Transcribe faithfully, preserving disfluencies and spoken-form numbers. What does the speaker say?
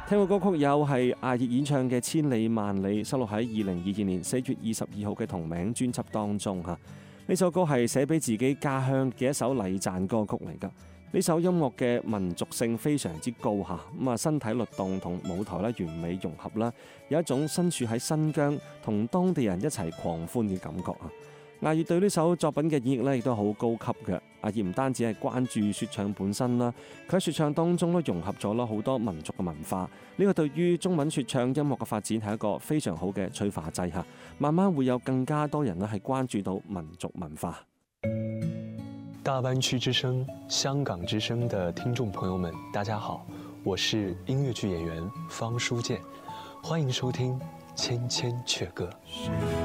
聽過歌曲有係阿葉演唱嘅《千里萬里》，收錄喺二零二二年四月二十二號嘅同名專輯當中嚇。呢首歌係寫俾自己家鄉嘅一首禮讚歌曲嚟㗎。呢首音樂嘅民族性非常之高嚇，咁啊身體律動同舞台咧完美融合啦，有一種身處喺新疆同當地人一齊狂歡嘅感覺啊！阿葉對呢首作品嘅演繹咧亦都好高級嘅。阿葉唔單止係關注説唱本身啦，佢喺説唱當中都融合咗啦好多民族嘅文化。呢個對於中文説唱音樂嘅發展係一個非常好嘅催化劑嚇。慢慢會有更加多人咧係關注到民族文化。 大灣區之聲、香港之聲的聽眾朋友們，大家好，我是音樂劇演員方書健，歡迎收聽《千千闕歌》。